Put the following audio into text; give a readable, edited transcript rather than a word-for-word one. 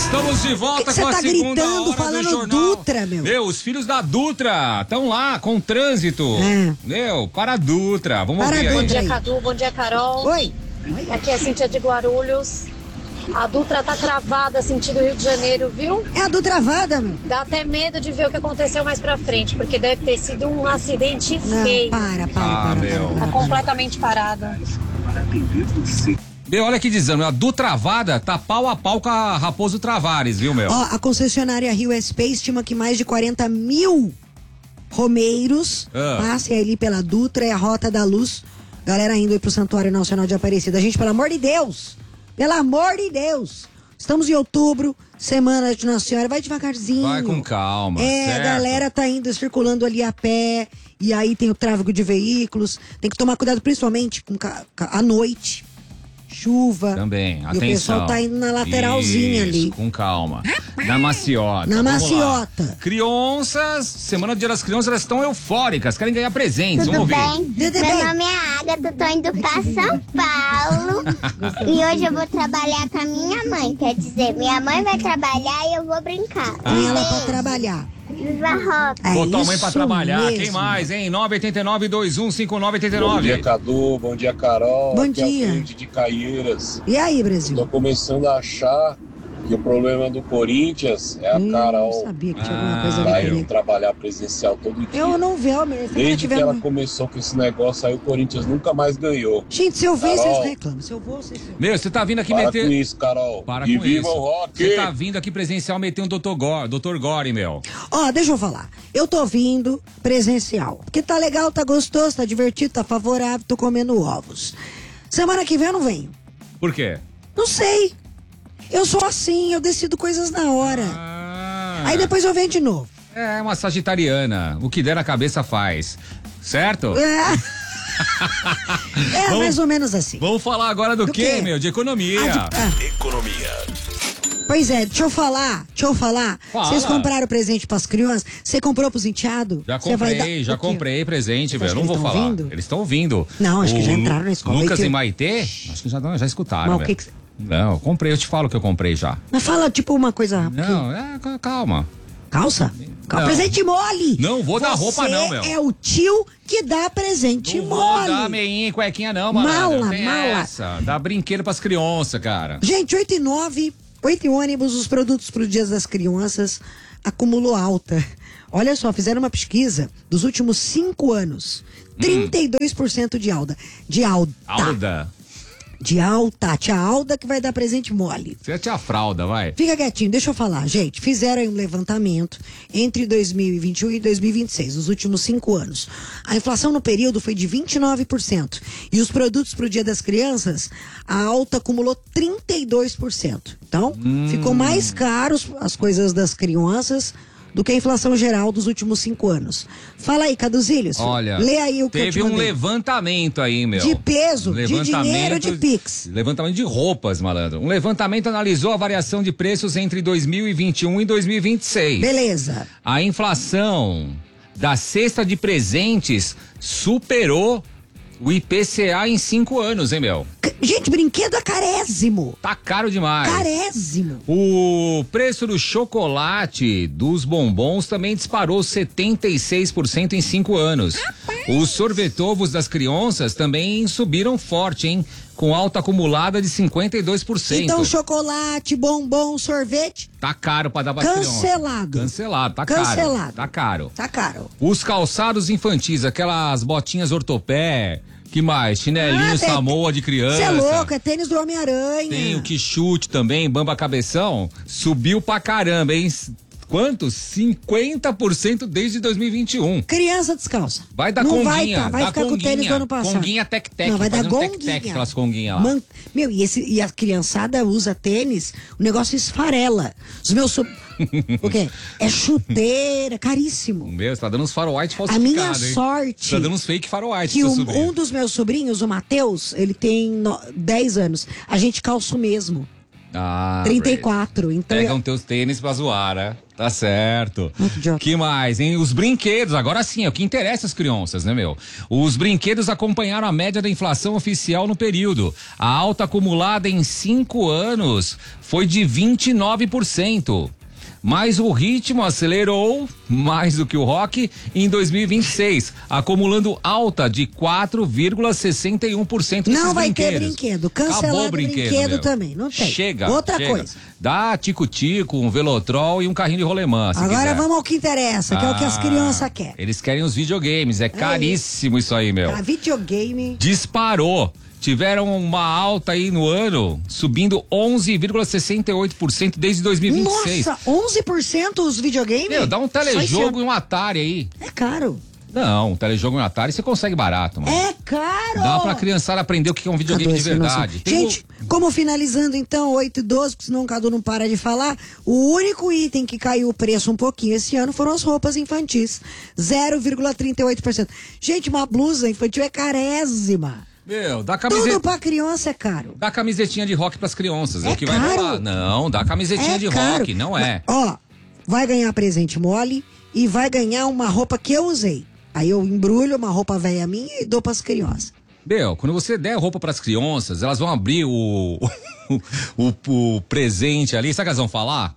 Estamos de volta que com a tá segunda gritando, hora falando do jornal. Dutra, meu? Meu, os filhos da Dutra estão lá com trânsito. Meu, para a Dutra. Vamos Para ouvir aí. Dutra. Bom dia, Cadu. Bom dia, Carol. Oi. Aqui é a Cíntia de Guarulhos. A Dutra tá travada, sentido Rio de Janeiro, viu? É a do travada, meu. Dá até medo de ver o que aconteceu mais pra frente, porque deve ter sido um acidente Não, feio. para. meu. Tá completamente parada. Meu, olha aqui dizendo, a Dutravada tá pau a pau com a Raposo Travares, viu, meu? Ó, a concessionária Rio SP estima que mais de 40 mil romeiros passem ali pela Dutra e a Rota da Luz. Galera indo aí pro Santuário Nacional de Aparecida. Gente, pelo amor de Deus! Pelo amor de Deus! Estamos em outubro, semana de Nossa Senhora. Vai devagarzinho. Vai com calma. A galera tá indo, circulando ali a pé. E aí tem o tráfego de veículos. Tem que tomar cuidado, principalmente à noite. Chuva. Também, atenção. E o pessoal tá indo na lateralzinha ali. Com calma. Na maciota. Na Vamos maciota. lá. Crianças, semana do Dia das Crianças, elas estão eufóricas, querem ganhar presentes. Tudo Vamos ouvir. bem? Meu nome é Agatha, tô indo pra São Paulo e hoje eu vou trabalhar com a minha mãe. Quer dizer, minha mãe vai trabalhar e eu vou brincar. Põe ela pra trabalhar. Viva Rock! Botar a mãe pra isso trabalhar. mesmo. Quem mais, hein? 989-215989. Bom dia, Cadu. Bom dia, Carol. Bom Aqui é o dia. Cleide de Caieiras. E aí, Brasil? Tô começando a achar que o problema do Corinthians é a Eu Carol. sabia que tinha alguma coisa a Tá ver indo comigo. trabalhar presencial todo dia. Eu não vi, meu. Desde que ela começou com esse negócio aí, o Corinthians nunca mais ganhou. Gente, se eu ver, Carol. vocês reclamam. Se eu vou, vocês reclamam. Meu, você tá vindo aqui Para meter... com isso, Carol. Para e com viva isso. o rock! Você tá vindo aqui presencial meter um Dr. Gore, meu. Ó, deixa eu falar. Eu tô vindo presencial. Porque tá legal, tá gostoso, tá divertido, tá favorável, tô comendo ovos. Semana que vem eu não venho. Por quê? Não sei. Eu sou assim, eu decido coisas na hora. Aí depois eu venho de novo. É uma sagitariana. O que der na cabeça faz. Certo? É mais ou menos assim. Vamos falar agora do quê, meu? De economia. Economia. Pois é, deixa eu falar. Fala. Vocês compraram presente pras crianças? Você comprou pros enteados? Já Você vai comprei, dar- já o quê? comprei presente, Você velho. acha Não que vou eles tão falar. ouvindo? Eles estão ouvindo. Não, acho que já entraram na escola. Lucas Aí tem- e Maitê, acho que já escutaram, Mas o velho. que que- Não, eu comprei, eu te falo que eu comprei já. Mas fala tipo uma coisa. Não, calma. Calça? Não. Presente mole! Não vou dar roupa não, meu. Você é o tio que dá presente Não vou mole. dar meinha e cuequinha não, mano. Mala, Não tem mala. essa. Dá brinquedo pras crianças, cara. Gente, 8 e 9, 8 e ônibus, os produtos pro Dia das Crianças acumulou alta. Olha só, fizeram uma pesquisa dos últimos 5 anos. 32% de alta. Alda. De alta. Tia Alda que vai dar presente mole. Você é tia fralda, vai. Fica quietinho, deixa eu falar. Gente, fizeram aí um levantamento entre 2021 e 2026, nos últimos 5 anos. A inflação no período foi de 29%. E os produtos para o Dia das Crianças, a alta acumulou 32%. Então, ficou mais caro as coisas das crianças do que a inflação geral dos últimos 5 anos. Fala aí, Caduzílios. Olha, lê aí o que eu te teve um mandei. levantamento aí, meu. De peso, de dinheiro, de Pix. Levantamento de roupas, malandro. Um levantamento analisou a variação de preços entre 2021 e 2026. Beleza. A inflação da cesta de presentes superou o IPCA em 5 anos, hein, meu? Gente, brinquedo é carésimo. Tá caro demais. Carésimo. O preço do chocolate, dos bombons, também disparou 76% em 5 anos. Os sorvetovos das crianças também subiram forte, hein? Com alta acumulada de 52%. Então, chocolate, bombom, sorvete, Tá caro pra dar pra criança. cancelado. Cancelado, tá Cancelado. caro. Tá caro. Tá caro. Os calçados infantis, aquelas botinhas ortopé, que mais? Chinelinho tem- Samoa de criança. Você é louco, é tênis do Homem-Aranha. Tem o que chute também, Bamba Cabeção, subiu pra caramba, hein? Quanto? 50% desde 2021. Criança descalça. Vai dar Não conguinha. vai, tá, vai dá ficar com o tênis do ano passado. Conguinha tec-tec. Não, vai dar fazendo gonguinha. tec-tec, aquelas conguinhas lá. Meu, e a criançada usa tênis, o negócio esfarela. Os meus o quê? É chuteira, caríssimo. Meu, você tá dando uns faroite A falsificados, minha hein? sorte Você tá dando uns fake faroite que pro seu sobrinho. um dos meus sobrinhos, o Matheus, ele tem 10 anos. A gente calça o mesmo. Ah, 34. Então pegam teus tênis pra zoar, né? Tá certo. idiota. Que mais, hein? Os brinquedos, agora sim, é o que interessa as crianças, né, meu? Os brinquedos acompanharam a média da inflação oficial no período. A alta acumulada em 5 anos foi de 29%. Mas o ritmo acelerou mais do que o rock em 2026, acumulando alta de 4,61%. Não vai ter brinquedo. Cancelado o brinquedo também. Não tem. Chega. Outra coisa. Dá tico-tico, um velotrol e um carrinho de rolemã. Agora vamos ao que interessa, que é o que as crianças querem. Eles querem os videogames. É caríssimo isso aí, meu. A videogame. Disparou. Tiveram uma alta aí no ano, subindo 11,68% desde 2026. Nossa, 11% os videogames? Meu, dá um telejogo e um Atari aí. É caro. Não, um telejogo e um Atari você consegue barato, mano. É caro. Dá pra criançada aprender o que é um videogame de verdade. Gente, como finalizando então, 8:12, porque senão o Cadu não para de falar, o único item que caiu o preço um pouquinho esse ano foram as roupas infantis, 0,38%. Gente, uma blusa infantil é carésima. Meu, dá Tudo pra criança é caro. Dá camisetinha de rock pras crianças, é o que caro. vai rolar. Não, dá camisetinha de caro. rock, não é. Ó, vai ganhar presente mole e vai ganhar uma roupa que eu usei. Aí eu embrulho uma roupa velha minha e dou pras crianças. Meu, quando você der roupa pras crianças, elas vão abrir o presente ali. Sabe o que elas vão falar?